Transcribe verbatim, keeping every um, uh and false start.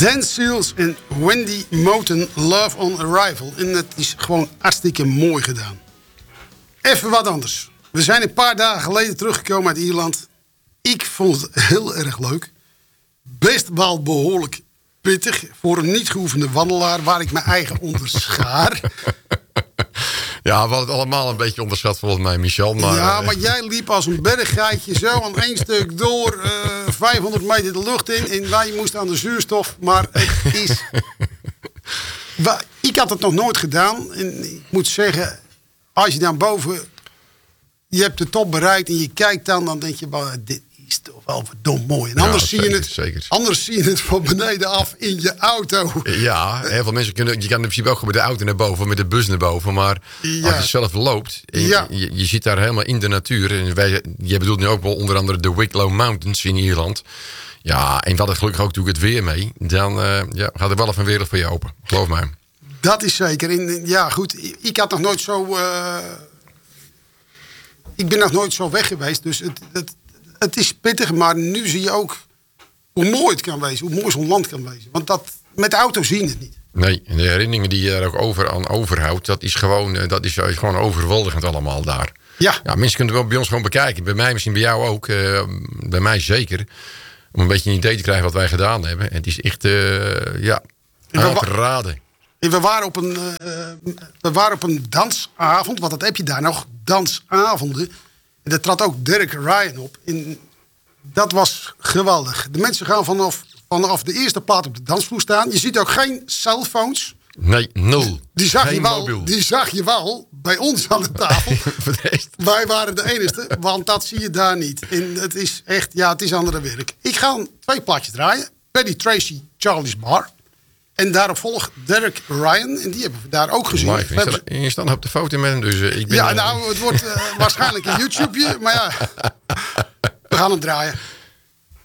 Dan Seals en Wendy Moten, Love on Arrival. En het is gewoon hartstikke mooi gedaan. Even wat anders. We zijn een paar dagen geleden teruggekomen uit Ierland. Ik vond het heel erg leuk. Best wel behoorlijk pittig voor een niet geoefende wandelaar, waar ik mijn eigen onder schaar. Ja, we hadden het allemaal een beetje onderschat volgens mij, Michel. Maar, ja, maar jij liep als een berggeitje zo aan één stuk door, uh, vijfhonderd meter de lucht in. En wij moesten aan de zuurstof. Maar het is... Ik had het nog nooit gedaan. En ik moet zeggen, als je dan boven... Je hebt de top bereikt en je kijkt dan, dan denk je... Dit is toch wel verdomd mooi. En anders, ja, zie, zeker, je het, zeker. anders zie je het van beneden af in je auto. Ja, heel veel mensen kunnen... Je kan in principe ook met de auto naar boven, met de bus naar boven. Maar ja. als je zelf loopt, en ja. je, je zit daar helemaal in de natuur. En wij, je bedoelt nu ook wel onder andere de Wicklow Mountains in Ierland. Ja, en wat het gelukkig ook doe ik het weer mee. Dan uh, ja, gaat er wel even een wereld voor je open. Geloof mij. Dat is zeker. En, ja, goed. Ik had nog nooit zo... Uh, ik ben nog nooit zo weg geweest. Dus het, het, het is pittig. Maar nu zie je ook hoe mooi het kan wezen. Hoe mooi zo'n land kan wezen. Want dat, met de auto zie je het niet. Nee, en de herinneringen die je er ook over aan overhoudt... dat is gewoon, dat is gewoon overweldigend allemaal daar. Ja. Ja, mensen kunnen het wel bij ons gewoon bekijken. Bij mij misschien, bij jou ook. Uh, bij mij zeker. Om een beetje een idee te krijgen wat wij gedaan hebben. En het is echt, uh, ja, aan te raden. We waren, op een, uh, we waren op een dansavond. Want dat heb je daar nog, dansavonden. En daar trad ook Derek Ryan op. En dat was geweldig. De mensen gaan vanaf, vanaf de eerste plaat op de dansvloer staan. Je ziet ook geen cellphones. Nee, nul. Die zag, geen je wel, mobiel. die zag je wel bij ons aan de tafel. Wij waren de enigste, want dat zie je daar niet. En het is echt, ja, het is andere werk. Ik ga twee plaatjes draaien. Paddy Tracy, Charlie's Bar. En daarop volgt Derek Ryan. En die hebben we daar ook gezien. Live. Je, staat, je staat op de foto met hem, dus uh, ik ben... Ja, nou, het wordt uh, waarschijnlijk een YouTubeje. Maar ja, we gaan hem draaien.